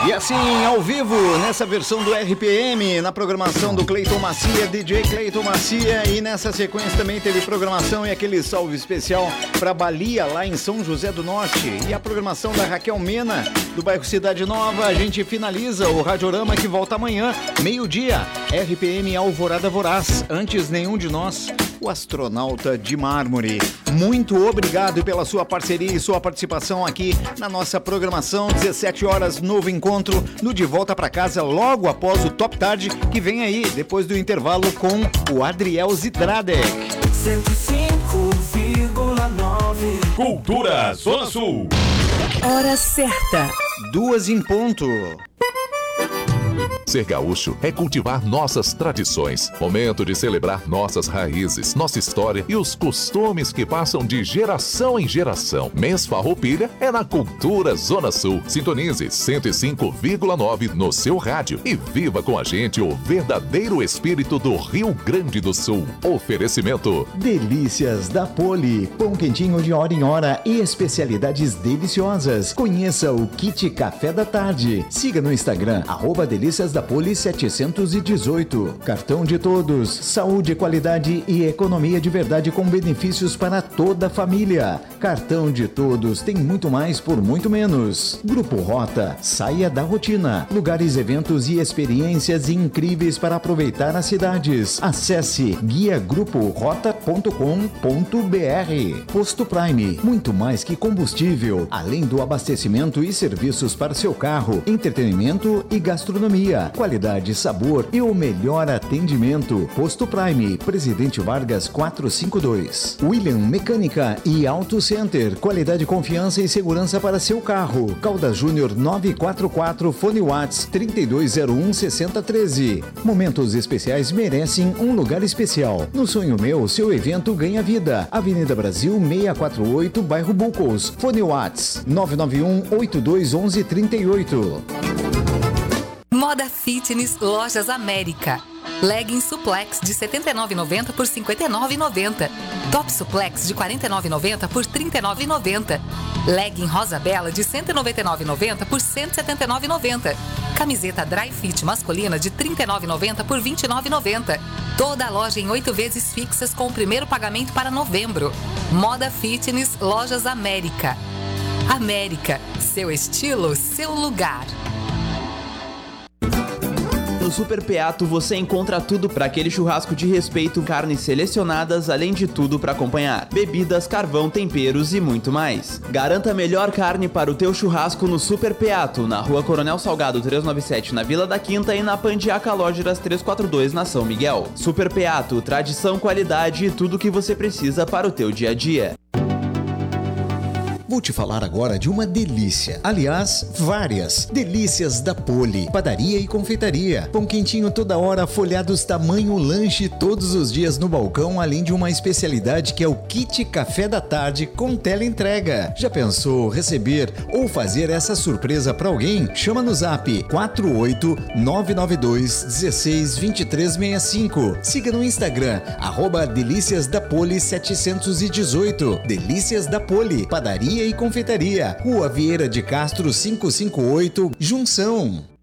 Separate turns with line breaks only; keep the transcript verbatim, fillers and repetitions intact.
E assim, ao vivo, nessa versão do R P M, na programação do Cleiton Macia, D J Cleiton Macia, e nessa sequência também teve programação e aquele salve especial para Balia, lá em São José do Norte, e a programação da Raquel Mena, do bairro Cidade Nova. A gente finaliza o Radiorama, que volta amanhã, meio-dia, R P M Alvorada Voraz, antes nenhum de nós, o astronauta de mármore. Muito obrigado pela sua parceria e sua participação aqui na nossa programação. Dezessete horas, novo encontro no De Volta Pra Casa, logo após o Top Tarde, que vem aí, depois do intervalo, com o Adriel Zidradek.
cento e cinco vírgula nove
Cultura Zona Sul.
Hora certa.
Duas em ponto.
Ser gaúcho é cultivar nossas tradições. Momento de celebrar nossas raízes, nossa história e os costumes que passam de geração em geração. Mês Farroupilha é na Cultura Zona Sul. Sintonize cento e cinco vírgula nove no seu rádio e viva com a gente o verdadeiro espírito do Rio Grande do Sul. Oferecimento:
Delícias da Poli, pão quentinho de hora em hora e especialidades deliciosas. Conheça o Kit Café da Tarde. Siga no Instagram, arroba Delícias da Poli setecentos e dezoito. Cartão de Todos, saúde, qualidade e economia de verdade com benefícios para toda a família. Cartão de Todos tem muito mais por muito menos. Grupo Rota, saia da rotina. Lugares, eventos e experiências incríveis para aproveitar as cidades. Acesse guia grupo rota ponto com ponto br. Posto Prime, muito mais que combustível, além do abastecimento e serviços para seu carro, entretenimento e gastronomia. Qualidade, sabor e o melhor atendimento. Posto Prime, Presidente Vargas quatrocentos e cinquenta e dois. William Mecânica e Auto Center, qualidade, confiança e segurança para seu carro. Caldas Júnior novecentos e quarenta e quatro, fone Whats trinta e dois zero um, sessenta e três. Momentos especiais merecem um lugar especial. No Sonho Meu, seu evento ganha vida. Avenida Brasil seiscentos e quarenta e oito, bairro Bucos. Fone Whats nove nove um, oito dois um um, três oito.
Moda Fitness Lojas América. Legging suplex de setenta e nove reais e noventa centavos por cinquenta e nove reais e noventa centavos. Top suplex de quarenta e nove reais e noventa centavos por trinta e nove reais e noventa centavos. Legging Rosa Bela de cento e noventa e nove reais e noventa centavos por cento e setenta e nove reais e noventa centavos. Camiseta Dry Fit masculina de trinta e nove reais e noventa centavos por vinte e nove reais e noventa centavos. Toda a loja em oito vezes fixas com o primeiro pagamento para novembro. Moda Fitness Lojas América. América, seu estilo, seu lugar.
No Super Peato você encontra tudo para aquele churrasco de respeito, carnes selecionadas, além de tudo para acompanhar, bebidas, carvão, temperos e muito mais. Garanta a melhor carne para o teu churrasco no Super Peato, na Rua Coronel Salgado trezentos e noventa e sete, na Vila da Quinta, e na Pandiaca Lógeras trezentos e quarenta e dois, na São Miguel. Super Peato, tradição, qualidade e tudo o que você precisa para o teu dia a dia.
Vou te falar agora de uma delícia. Aliás, várias. Delícias da Poli. Padaria e confeitaria. Pão quentinho toda hora, folhados tamanho lanche todos os dias no balcão, além de uma especialidade que é o Kit Café da Tarde com teleentrega. Já pensou receber ou fazer essa surpresa para alguém? Chama no zap quatro oito nove nove dois um seis dois três seis cinco. Siga no Instagram, arroba Delícias da Poli setecentos e dezoito. Delícias da Poli. Padaria e confeitaria, Rua Vieira de Castro quinhentos e cinquenta e oito, Junção.